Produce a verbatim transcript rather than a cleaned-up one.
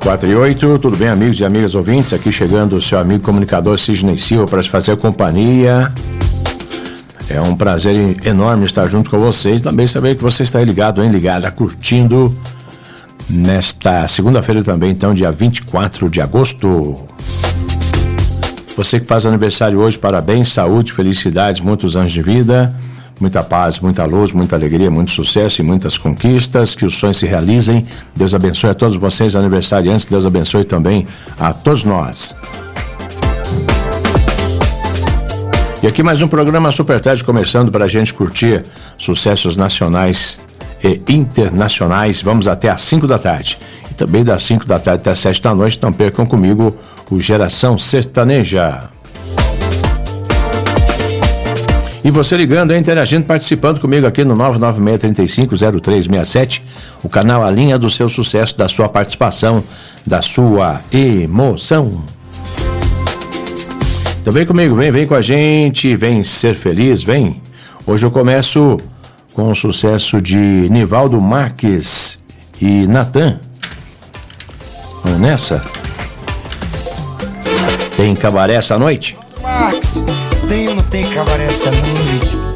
quatro e oito, tudo bem, amigos e amigas ouvintes? Aqui chegando o seu amigo comunicador Sidney Silva para se fazer companhia. É um prazer enorme estar junto com vocês. Também saber que você está aí ligado, hein? Ligada, curtindo nesta segunda-feira também, então, dia vinte e quatro de agosto. Você que faz aniversário hoje, parabéns, saúde, felicidades, muitos anos de vida, muita paz, muita luz, muita alegria, muito sucesso e muitas conquistas, que os sonhos se realizem. Deus abençoe a todos vocês, aniversariantes. Deus abençoe também a todos nós. E aqui mais um programa Super Tarde começando para a gente curtir sucessos nacionais e internacionais. Vamos até às cinco da tarde. E também das cinco da tarde até às sete da noite. Não percam comigo o Geração Sertaneja. E você ligando, hein, interagindo, participando comigo aqui no nove nove seis três cinco zero três seis sete, o canal A Linha do Seu Sucesso, da sua participação, da sua emoção. Então vem comigo, vem, vem com a gente, vem ser feliz, vem. Hoje eu começo com o sucesso de Nivaldo Marques e Natan. Vamos nessa? Tem cabaré essa noite? Max, tem ou não tem cabaré essa noite?